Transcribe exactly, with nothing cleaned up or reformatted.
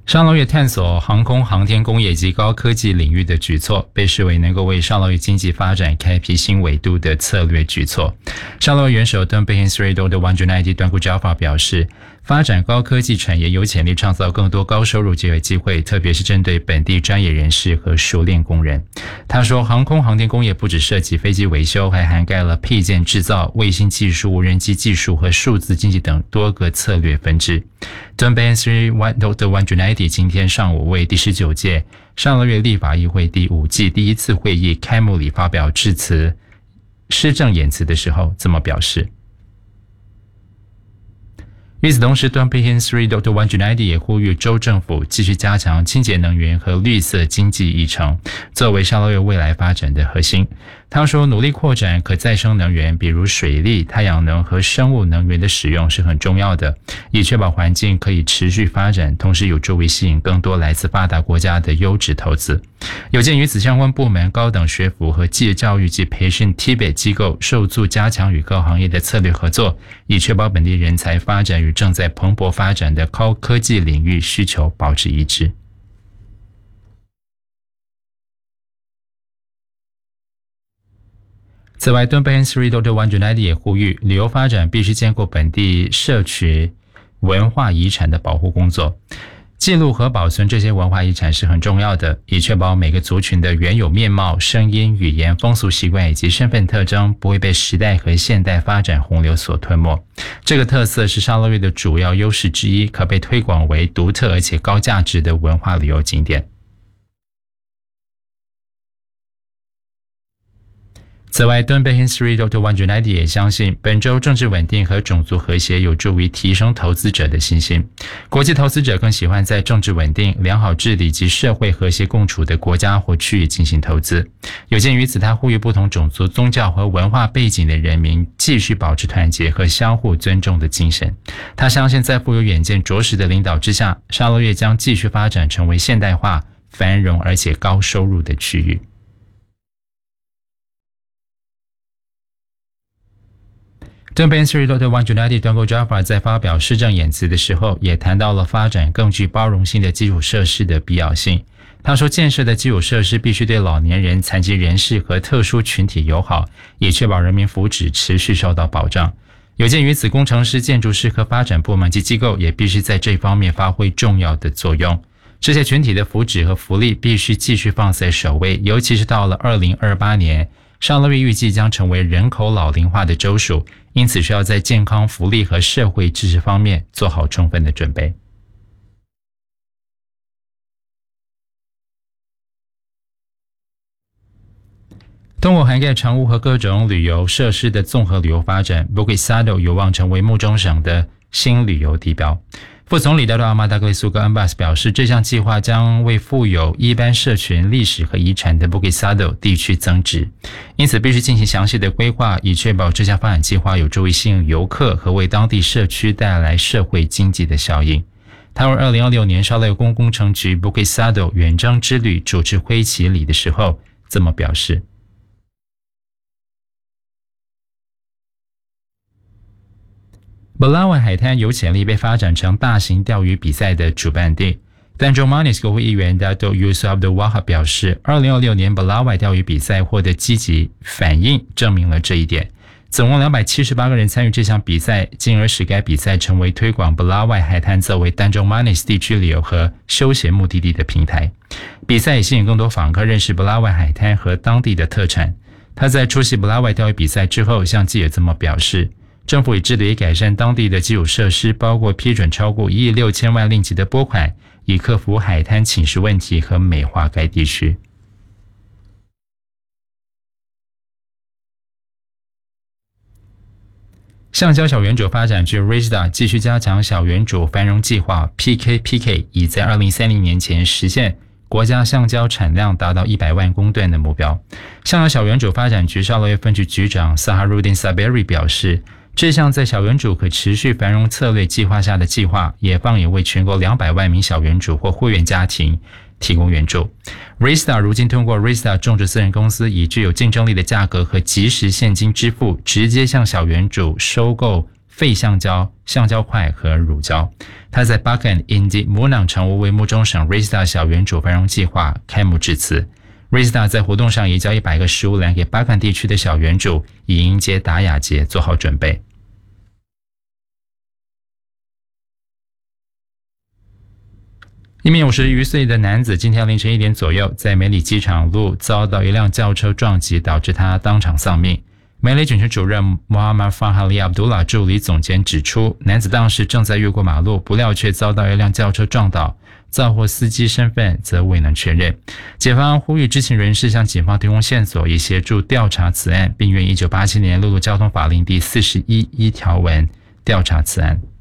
上楼月探索航空航天工业及高科技领域的举措，被视为能够为上楼月经济发展开辟新纬度的策略举措。上楼月元首敦贝恩斯瑞多的万朱奈迪端古加法表示，发展高科技产业有潜力创造更多高收入就业机会，特别是针对本地专业人士和熟练工人。他说，航空航天工业不只涉及飞机维修，还涵盖了配件制造、卫星技术、无人机技术和数字经济等多个策略分支。敦贝恩斯瑞多的万朱奈迪今天上午为第十九届上楼月立法议会第五季第一次会议开幕礼发表致辞施政演辞的时候这么表示。与此同时，敦贝恩斯瑞多的万朱奈迪也呼吁州政府继续加强清洁能源和绿色经济议程，作为上楼月未来发展的核心。他说，努力扩展可再生能源，比如水力、太阳能和生物能源的使用是很重要的，以确保环境可以持续发展，同时有助于吸引更多来自发达国家的优质投资。有鉴于此，相关部门、高等学府和技教育及培训 Tibet 机构受促加强与各行业的策略合作，以确保本地人才发展与正在蓬勃发展的高科技领域需求保持一致。此外，敦贝恩斯瑞多的万朱奈迪也呼吁，旅游发展必须兼顾本地社区文化遗产的保护工作。记录和保存这些文化遗产是很重要的，以确保每个族群的原有面貌、声音、语言、风俗习惯以及身份特征不会被时代和现代发展洪流所吞没。这个特色是上楼月的主要优势之一，可被推广为独特而且高价值的文化旅游景点。此外，敦贝恩斯瑞多的万朱奈迪也相信，本州政治稳定和种族和谐有助于提升投资者的信心。国际投资者更喜欢在政治稳定、良好治理及社会和谐共处的国家或区域进行投资。有鉴于此，他呼吁不同种族、宗教和文化背景的人民继续保持团结和相互尊重的精神。他相信，在富有远见卓识的领导之下，上楼月将继续发展成为现代化、繁荣而且高收入的区域。敦贝恩斯瑞多的万朱奈迪端古加法在发表施政演辞的时候，也谈到了发展更具包容性的基础设施的必要性。他说，建设的基础设施必须对老年人、残疾人士和特殊群体友好，以确保人民福祉持续受到保障。有鉴于此，工程师、建筑师和发展部门及机构也必须在这方面发挥重要的作用。这些群体的福祉和福利必须继续放在首位，尤其是到了二零二八年，上楼月预计将成为人口老龄化的州属，因此需要在健康、福利和社会支持方面做好充分的准备。通过涵盖常务和各种旅游设施的综合旅游发展， Bukit Sado 有望成为木中省的新旅游地标。副总理德罗阿马达格雷苏格恩巴斯表示，这项计划将为富有一般社群历史和遗产的 Bukit Sado 地区增值，因此必须进行详细的规划，以确保这项发展计划有助于吸引游客和为当地社区带来社会经济的效应。他为二零二六年上楼月公工程局 Bukit Sado 远征之旅主持挥旗礼的时候这么表示。Bulawan 海滩有潜力被发展成大型钓鱼比赛的主办地。Tanjung Manis 国会议员 Dato' Yusuf Abdul Wahab 表示，二零二六年 Bulawan 钓鱼比赛获得积极反应，证明了这一点。总共两百七十八个人参与这项比赛，进而使该比赛成为推广 Bulawan 海滩作为 Tanjung Manis 地区旅游和休闲目的地的平台。比赛也吸引更多访客认识 Bulawan 海滩和当地的特产。他在出席 Bulawan 钓鱼比赛之后向记者这么表示，政府已致力改善当地的基础设施，包括批准超过一亿六千万令吉的拨款，以克服海滩侵蚀问题和美化该地区。橡胶小圆主发展局 R I S D A 继续加强小圆主繁荣计划 P K P K， 已在二零三零年前实现国家橡胶产量达到一百万公吨的目标。橡胶小圆主发展局上楼月分局局长 Saharudin Saberi 表示，这项在小圆主可持续繁荣策略计划下的计划，也放眼为全国两百万名小圆主或会员家庭提供援助。R I S D A 如今通过 R I S D A 种植私人公司以具有竞争力的价格和即时现金支付，直接向小圆主收购肺橡胶、橡胶块和乳胶。他在巴肯印第母囊常务为木中省 Rista 小园主繁荣计划开幕致辞。Rista 在活动上移交一百个食物篮给巴肯地区的小园主，以迎接达雅节做好准备。一名五十余岁的男子今天凌晨一点左右，在梅里机场路遭到一辆轿车撞击，导致他当场丧命。梅里警区主任 Muhammad Fahali Abdullah 助理总监指出，男子当时正在越过马路，不料却遭到一辆轿车撞倒，肇祸司机身份则未能确认。检方呼吁知情人士向警方提供线索，以协助调查此案，并愿一九八七年陆路交通法令第四十一一条文调查此案。